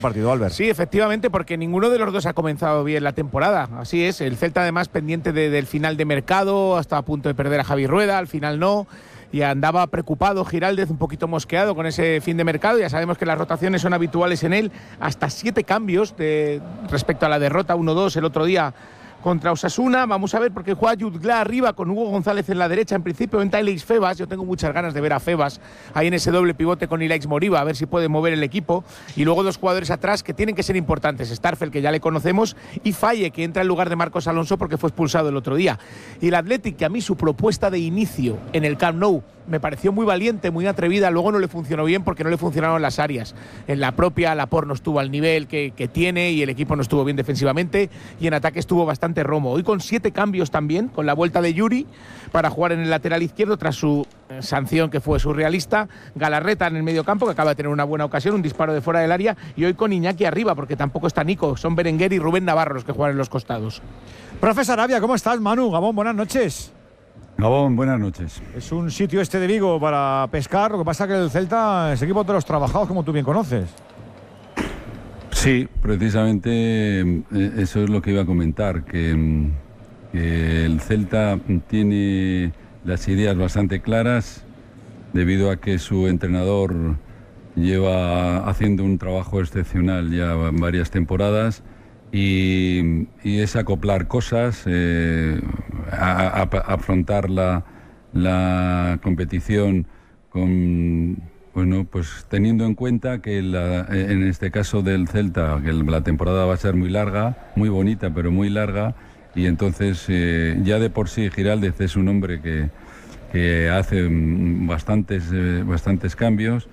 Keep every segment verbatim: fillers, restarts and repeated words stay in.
partido, Albert. Sí, efectivamente, porque ninguno de los dos ha comenzado bien la temporada. Así es, el Celta además pendiente de, del final de mercado, hasta a punto de perder a Javi Rueda, al final no, y andaba preocupado Giraldez, un poquito mosqueado con ese fin de mercado. Ya sabemos que las rotaciones son habituales en él, hasta siete cambios de, respecto a la derrota uno dos el otro día contra Osasuna. Vamos a ver, porque juega Jutgla arriba con Hugo González en la derecha. En principio entra Ilaix Febas. Yo tengo muchas ganas de ver a Febas ahí en ese doble pivote con Ilaix Moriba, a ver si puede mover el equipo. Y luego dos jugadores atrás que tienen que ser importantes: Starfel, que ya le conocemos, y Falle, que entra en lugar de Marcos Alonso porque fue expulsado el otro día. Y el Athletic, que a mí su propuesta de inicio en el Camp Nou me pareció muy valiente, muy atrevida. Luego no le funcionó bien porque no le funcionaron las áreas. En la propia, Laporte no estuvo al nivel que, que tiene, y el equipo no estuvo bien defensivamente, y en ataque estuvo bastante romo. Hoy con siete cambios también, con la vuelta de Yuri para jugar en el lateral izquierdo tras su eh, sanción, que fue surrealista. Galarreta en el medio campo, que acaba de tener una buena ocasión, un disparo de fuera del área, y hoy con Iñaki arriba, porque tampoco está Nico, son Berenguer y Rubén Navarro los que juegan en los costados. Profesor Arabia, ¿cómo estás? Manu Gabón, buenas noches. Gabón, buenas noches. Es un sitio este de Vigo para pescar. Lo que pasa es que el Celta es equipo de los trabajados, como tú bien conoces. Sí, precisamente eso es lo que iba a comentar, que, que el Celta tiene las ideas bastante claras, debido a que su entrenador lleva haciendo un trabajo excepcional ya varias temporadas, y, y es acoplar cosas, eh, a, a, a afrontar la, la competición con, bueno, pues teniendo en cuenta que la, en este caso del Celta, que la temporada va a ser muy larga, muy bonita, pero muy larga, y entonces eh, ya de por sí Giraldez es un hombre que, que hace bastantes, eh, bastantes cambios.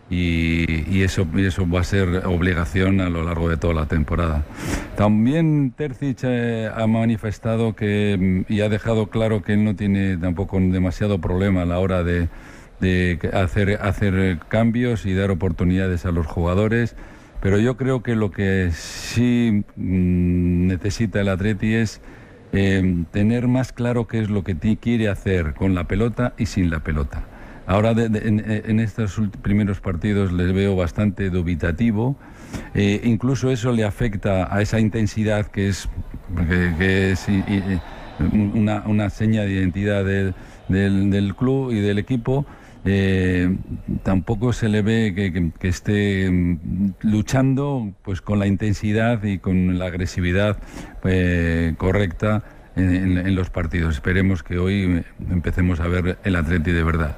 Y, y, eso, y eso va a ser obligación a lo largo de toda la temporada. También Terzic eh, ha manifestado que, y ha dejado claro que él no tiene tampoco demasiado problema a la hora de, de hacer, hacer cambios y dar oportunidades a los jugadores, pero yo creo que lo que sí mmm, necesita el Atleti es eh, tener más claro qué es lo que quiere hacer con la pelota y sin la pelota. Ahora de, de, en, en estos primeros partidos les veo bastante dubitativo, eh, incluso eso le afecta a esa intensidad que es, que, que es y, y, una, una seña de identidad del, del, del club y del equipo. Eh, tampoco se le ve que, que, que esté luchando pues con la intensidad y con la agresividad eh, correcta en, en, en los partidos. Esperemos que hoy empecemos a ver el Atleti de verdad.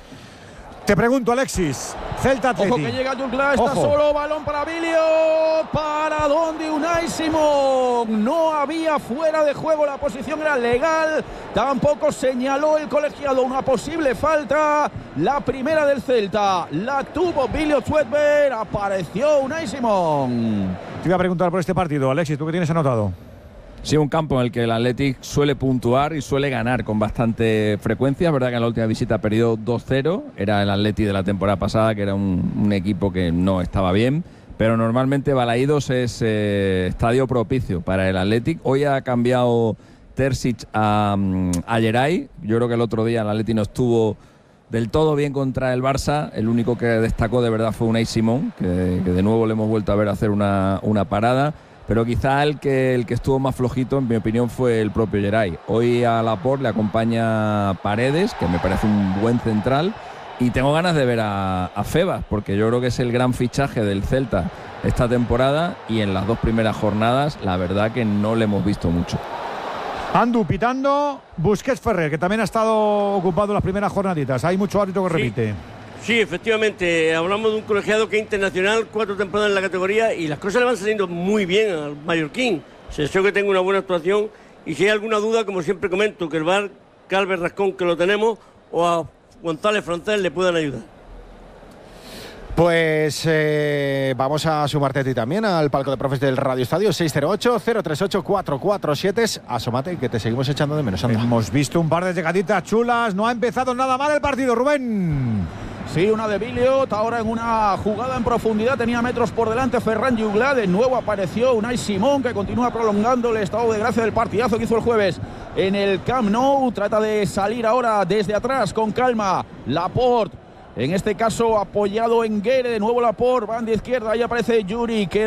Te pregunto, Alexis, Celta Atleti. Ojo que llega Jutgla, está Ojo. solo, balón para Bilio. ¿Para dónde Unai Simón? No había fuera de juego, la posición era legal. Tampoco señaló el colegiado una posible falta. La primera del Celta la tuvo Bilio Schwedberg, apareció Unai Simón. Te iba a preguntar por este partido, Alexis, ¿tú qué tienes anotado? Sí, un campo en el que el Athletic suele puntuar y suele ganar con bastante frecuencia. Es verdad que en la última visita perdió dos cero. Era el Athletic de la temporada pasada, que era un, un equipo que no estaba bien. Pero normalmente Balaídos es eh, estadio propicio para el Athletic. Hoy ha cambiado Terzic a, a Geray. Yo creo que el otro día el Athletic no estuvo del todo bien contra el Barça. El único que destacó de verdad fue Unai Simón, que, que de nuevo le hemos vuelto a ver hacer una, una parada. Pero quizá el que, el que estuvo más flojito, en mi opinión, fue el propio Geray. Hoy a Laporte le acompaña Paredes, que me parece un buen central, y tengo ganas de ver a, a Febas, porque yo creo que es el gran fichaje del Celta esta temporada, y en las dos primeras jornadas, la verdad que no le hemos visto mucho. Andu pitando, Busquets Ferrer, que también ha estado ocupado las primeras jornaditas. Hay mucho árbitro que sí. repite. Sí, efectivamente, hablamos de un colegiado que es internacional, cuatro temporadas en la categoría, y las cosas le van saliendo muy bien al mallorquín. Se deseo que tenga una buena actuación, y si hay alguna duda, como siempre comento, que el V A R, Calver Rascón, que lo tenemos, o a González Francés le puedan ayudar. Pues eh, vamos a sumarte a ti también al palco de profes del Radio Estadio. Seis cero ocho, cero tres ocho, cuatro cuatro siete. Asómate, que te seguimos echando de menos. Anda. Hemos visto un par de llegaditas chulas. No ha empezado nada mal el partido, Rubén. Sí, una de Billiot, ahora en una jugada en profundidad, tenía metros por delante Ferran Jutgla, de nuevo apareció Unai Simón, que continúa prolongando el estado de gracia del partidazo que hizo el jueves en el Camp Nou. Trata de salir ahora desde atrás con calma Laporte, en este caso apoyado en Guerre, de nuevo Laporte, banda izquierda, ahí aparece Yuri, que